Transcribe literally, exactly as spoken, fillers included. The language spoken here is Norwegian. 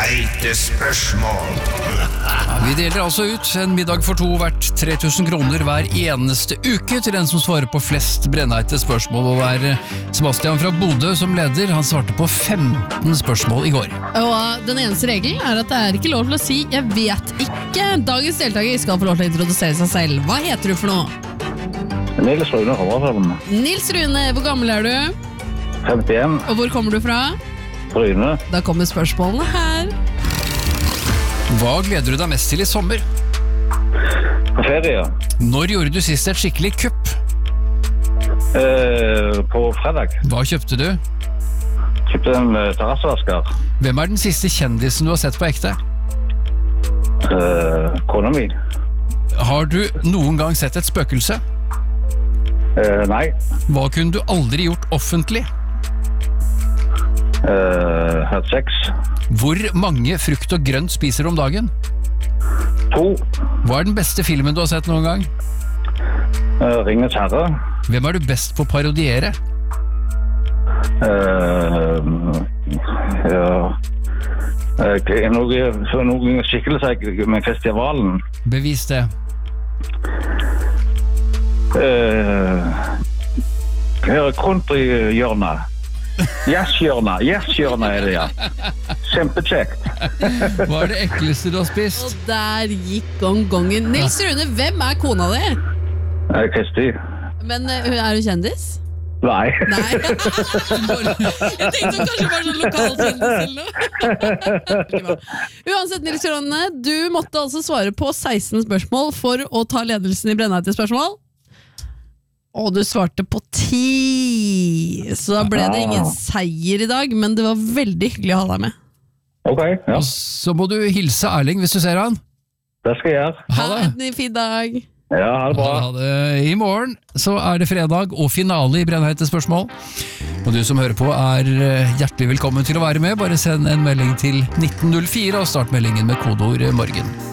Brennheite spørsmål. Vi deler altså ut en middag for to verdt tre tusen kroner hver eneste uke til den som svarer på flest brennheite spørsmål, og det er Sebastian fra Bodø som leder. Han svarte på femten spørsmål i går. Og den eneste regelen er at det er ikke lov til å si «jeg vet ikke». Dagens deltaker skal få lov til å introdusere seg selv. Hva heter du for noe? Nils Rune Håvarsson. Nils Rune, hvor gammel er du? femtien. Og hvor kommer du fra? Bryne. Da kommer spørsmålene her. Hva gleder du deg mest til i sommer? På ferie. Når gjorde du sist et skikkelig kupp? Eh, på fredag. Hva kjøpte du? Kjøpte en uh, terrassevasker. Hvem er den siste kjendisen du har sett på ekte? Eh, kona mi. Har du noen gang sett et spøkelse? Eh, nei. Hva kunne du aldri gjort offentlig? Eh, hatt sex. Hvor mange frukt og grønt spiser du om dagen? To. Hva er den beste filmen du har sett noen gang? Eh, Ringens herre. Hvem er du best på å parodiere? Eh, ja. Eh, noen, noen skikkelse med festivalen. Bevis det. Eh, country-hjørnet. Yes-hjørnet. Yes-hjørnet er det, ja. Kjempekjekt. Hva er det ekleste du har spist? Og der gikk gong-gongen. Nils Rune, hvem er kona di? Eh, Kristi. Men uh, er hun kjendis? Nei. Nei. Jeg tenkte hun kanskje var sånn lokalkjendis eller noe. Uansett, Nils Rune, du måtte altså svare på seksten spørsmål for å ta ledelsen i brennheite spørsmål. Og du svarte på ti, så da ble det ingen seier i dag, men det var veldig hyggelig å ha deg med. Ok, ja. Og så må du hilse Erling hvis du ser han. Det skal jeg gjøre. Ha det. Ha en fin dag. Ja, ha det bra. Ha det. I morgen så er det fredag og finale i brennheite spørsmål. Og du som hører på er hjertelig velkommen til å være med. Bare send en melding til nitten null fire og start meldingen med kodeord morgen.